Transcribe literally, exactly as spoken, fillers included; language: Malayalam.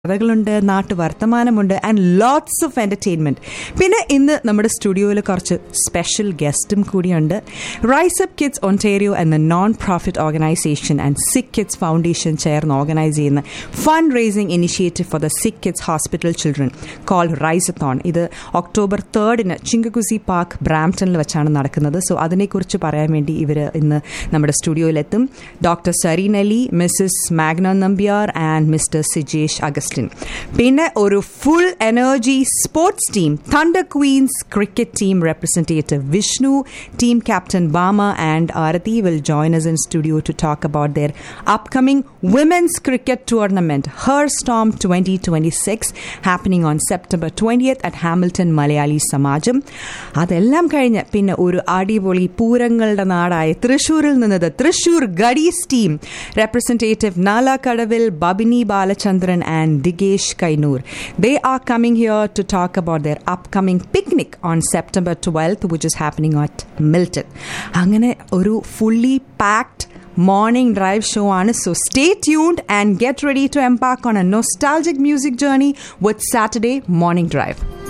കഥകളുണ്ട്, നാട്ടു വർത്തമാനമുണ്ട് ആൻഡ് ലോട്ട്സ് ഓഫ് എൻ്റർടൈൻമെൻറ്റ്. പിന്നെ ഇന്ന് നമ്മുടെ സ്റ്റുഡിയോയിൽ കുറച്ച് സ്പെഷ്യൽ ഗസ്റ്റും കൂടിയുണ്ട്. റൈസ് അപ്പ് കിഡ്സ് ഒണ്ടാരിയോ എന്ന നോൺ പ്രോഫിറ്റ് ഓർഗനൈസേഷൻ ആൻഡ് സിക്ക് കിഡ്സ് ഫൗണ്ടേഷൻ ചേർന്ന് ഓർഗനൈസ് ചെയ്യുന്ന fund raising initiative for the സിക്ക് കിഡ്സ് ഹോസ്പിറ്റൽ ചിൽഡ്രൻ കോൾഡ് റൈസത്തോൺ. ഇത് ഒക്ടോബർ തേർഡിന് ചിങ്കകുസി പാർക്ക് ബ്രാംപ്ടണിൽ വെച്ചാണ് നടക്കുന്നത്. സോ അതിനെക്കുറിച്ച് പറയാൻ വേണ്ടി ഇവർ ഇന്ന് നമ്മുടെ സ്റ്റുഡിയോയിലെത്തും. Doctor Zareen Ali, Mrs Magna Nambiar and mister Sijesh August. പിന്നെ ഒരു full energy sports team, thunder Queen's cricket team representative Vishnu, team captain Bama and Arati will join us in studio to talk about their upcoming women's cricket tournament, Her Storm twenty twenty-six, happening on September twentieth at Hamilton Malayali Samajam. അതെല്ലാം കഴിഞ്ഞ് പിന്നെ ഒരു അടിപൊളി പൂരങ്ങളുടെ നാടായ തൃശ്ശൂരിൽ നിന്നത് Thrissur ഗഡീസ് team representative Nala Kadavil, Babini Balachandran and Digesh Kainur. They are coming here to talk about their upcoming picnic on September twelfth, which is happening at Milton. അങ്ങനെ ഒരു fully packed morning drive show ആണ്. So stay tuned and get ready to embark on a nostalgic music journey with Saturday Morning Drive.